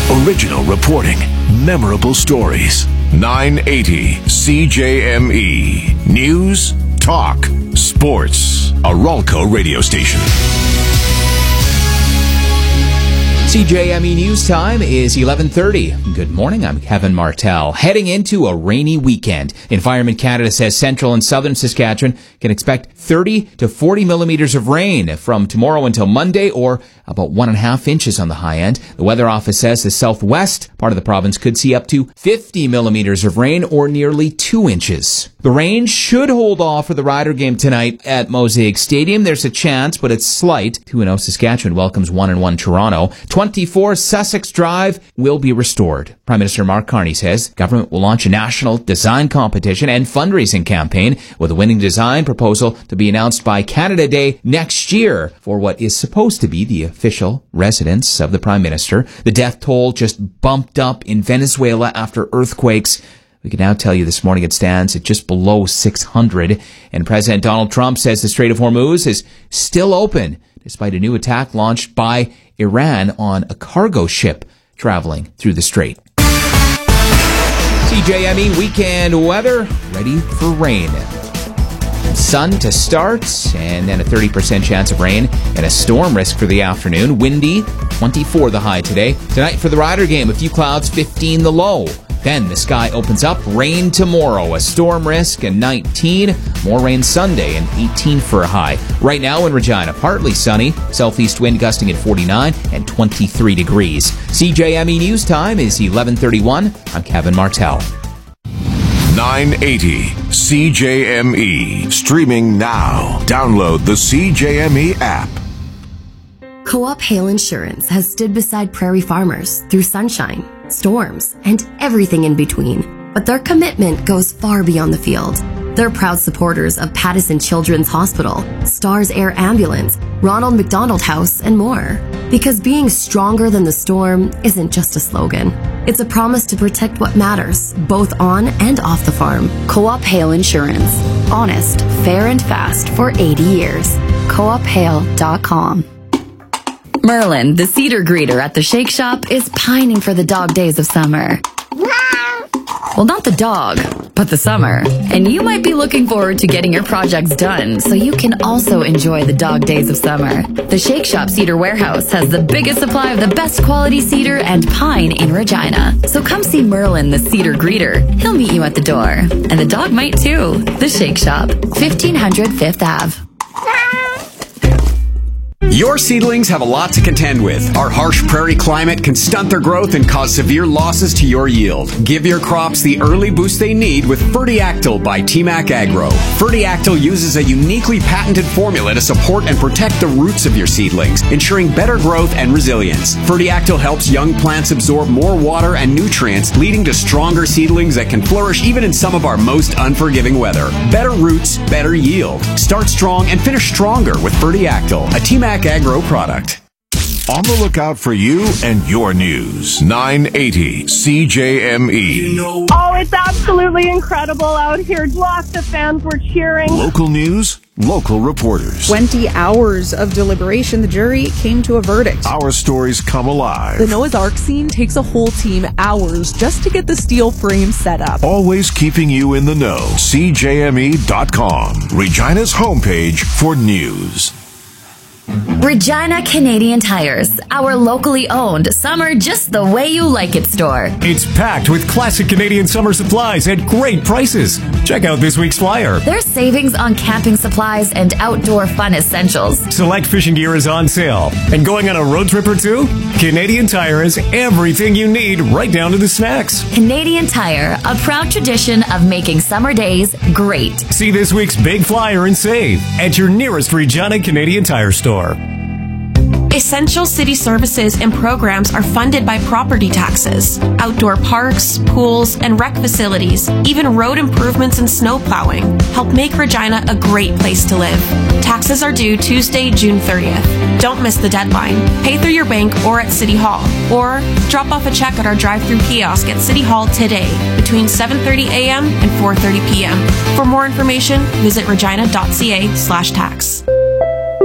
Original reporting. Memorable stories. 980 CJME. News, talk, sports. A Ralco radio station. CJME News Time is 11:30. Good morning, I'm Kevin Martel. Heading into a rainy weekend. Environment Canada says central and southern Saskatchewan can expect 30 to 40 millimeters of rain from tomorrow until Monday, or about 1.5 inches on the high end. The Weather Office says the southwest part of the province could see up to 50 millimeters of rain, or nearly 2 inches. The rain should hold off for the Rider game tonight at Mosaic Stadium. There's a chance, but it's slight. 2-0 Saskatchewan welcomes 1-1 Toronto. 24 Sussex Drive will be restored. Prime Minister Mark Carney says government will launch a national design competition and fundraising campaign with a winning design proposal to be announced by Canada Day next year for what is supposed to be the official residence of the Prime Minister. The death toll just bumped up in Venezuela after earthquakes. We can now tell you this morning it stands at just below 600. And President Donald Trump says the Strait of Hormuz is still open despite a new attack launched by Iran on a cargo ship traveling through the strait. CJME weekend weather, ready for rain. Sun to start, and then a 30% chance of rain and a storm risk for the afternoon. Windy, 24 the high today. Tonight for the Rider game, a few clouds, 15 the low. Then the sky opens up, rain tomorrow, a storm risk, and 19. More rain Sunday, and 18 for a high. Right now in Regina, partly sunny, southeast wind gusting at 49 and 23 degrees. CJME News Time is 11:31. I'm Kevin Martel. 980 CJME. Streaming now. Download the CJME app. Co-op Hail Insurance has stood beside prairie farmers through sunshine, storms, and everything in between. But their commitment goes far beyond the field. They're proud supporters of Pattison Children's Hospital, Stars Air Ambulance, Ronald McDonald House, and more. Because being stronger than the storm isn't just a slogan. It's a promise to protect what matters, both on and off the farm. Co-op Hail Insurance. Honest, fair, and fast for 80 years. CoopHail.com. Merlin, the cedar greeter at the Shake Shop, is pining for the dog days of summer. Well, not the dog, but the summer. And you might be looking forward to getting your projects done so you can also enjoy the dog days of summer. The Shake Shop Cedar Warehouse has the biggest supply of the best quality cedar and pine in Regina. So come see Merlin, the cedar greeter. He'll meet you at the door. And the dog might too. The Shake Shop, 1500 Fifth Ave. Your seedlings have a lot to contend with. Our harsh prairie climate can stunt their growth and cause severe losses to your yield. Give your crops the early boost they need with Fertiactyl by TMAC Agro. Fertiactyl uses a uniquely patented formula to support and protect the roots of your seedlings, ensuring better growth and resilience. Fertiactyl helps young plants absorb more water and nutrients, leading to stronger seedlings that can flourish even in some of our most unforgiving weather. Better roots, better yield. Start strong and finish stronger with Fertiactyl, a TMAC Agro product. On the lookout for you and your news. 980 CJME. Oh, it's absolutely incredible out here. Lots of fans were cheering. Local news, local reporters. 20 hours of deliberation, the jury came to a verdict. Our stories come alive. The Noah's Ark scene takes a whole team hours just to get the steel frame set up. Always keeping you in the know. CJME.com. Regina's homepage for news. Regina Canadian Tires, our locally owned summer just the way you like it store. It's packed with classic Canadian summer supplies at great prices. Check out this week's flyer. There's savings on camping supplies and outdoor fun essentials. Select fishing gear is on sale. And going on a road trip or two? Canadian Tire has everything you need, right down to the snacks. Canadian Tire, a proud tradition of making summer days great. See this week's big flyer and save at your nearest Regina Canadian Tire store. Essential city services and programs are funded by property taxes. Outdoor parks, pools, and rec facilities, even road improvements and snow plowing, help make Regina a great place to live. Taxes are due Tuesday, June 30th. Don't miss the deadline. Pay through your bank or at City Hall. Or drop off a check at our drive-through kiosk at City Hall today between 7:30 a.m. and 4:30 p.m. For more information, visit regina.ca/tax.